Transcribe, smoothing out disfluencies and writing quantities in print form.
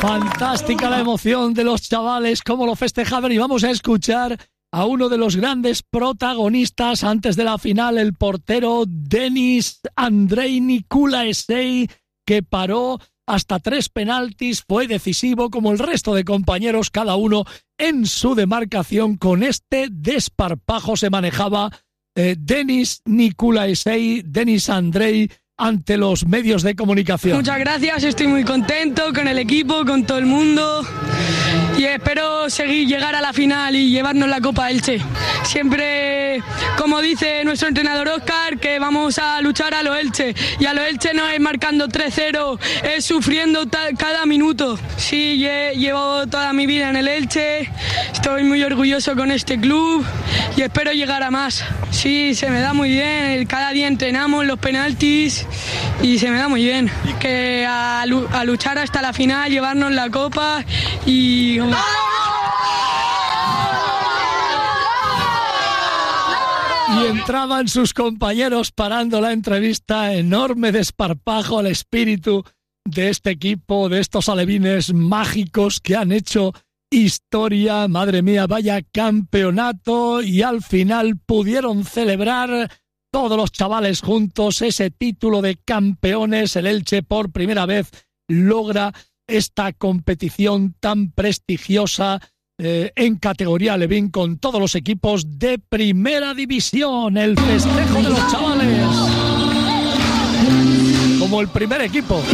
Fantástica la emoción de los chavales, cómo lo festejaban, y vamos a escuchar a uno de los grandes protagonistas antes de la final, el portero Denis Andrei Niculaescu, que paró hasta 3 penaltis, fue decisivo como el resto de compañeros, cada uno en su demarcación. Con este desparpajo se manejaba Denis Niculaescu, Denis Andrei, ante los medios de comunicación. Muchas gracias, estoy muy contento con el equipo, con todo el mundo, y espero llegar a la final y llevarnos la Copa Elche. Siempre, como dice nuestro entrenador Óscar, que vamos a luchar a lo Elche, y a lo Elche no es marcando 3-0, es sufriendo cada minuto. Sí, llevo toda mi vida en el Elche, estoy muy orgulloso con este club y espero llegar a más. Sí, se me da muy bien, cada día entrenamos los penaltis y se me da muy bien. Que a luchar hasta la final, llevarnos la Copa y... Y entraban sus compañeros parando la entrevista, enorme desparpajo al espíritu de este equipo, de estos alevines mágicos que han hecho historia. Madre mía, vaya campeonato, y al final pudieron celebrar todos los chavales juntos ese título de campeones. El Elche por primera vez logra esta competición tan prestigiosa en categoría alevín, con todos los equipos de primera división. El festejo de los chavales como el primer equipo.